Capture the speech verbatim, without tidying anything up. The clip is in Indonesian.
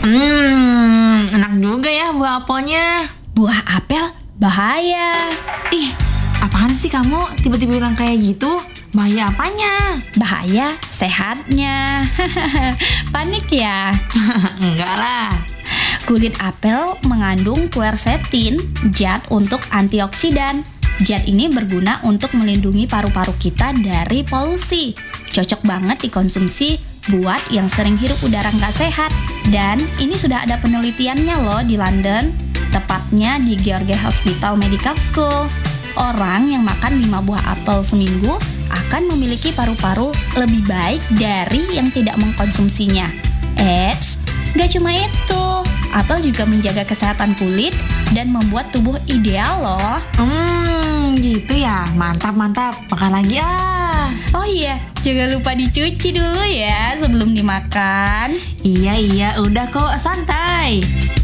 Hmm, enak juga ya buah apelnya. Buah apel bahaya. Ih, apaan sih kamu tiba-tiba bilang kayak gitu? Bahaya apanya? Bahaya sehatnya. Panik ya? Enggak lah. Kulit apel mengandung quercetin, zat untuk antioksidan. Zat ini berguna untuk melindungi paru-paru kita dari polusi. Cocok banget dikonsumsi buat yang sering hirup udara nggak sehat. Dan ini sudah ada penelitiannya loh di London, tepatnya di George Hospital Medical School. Orang yang makan lima buah apel seminggu akan memiliki paru-paru lebih baik dari yang tidak mengkonsumsinya. Eits, nggak cuma itu, apel juga menjaga kesehatan kulit dan membuat tubuh ideal loh. Hmm, gitu ya. Mantap-mantap. Makan lagi ah. Oh iya, jangan lupa dicuci dulu ya sebelum dimakan. Iya, iya. Udah kok, santai.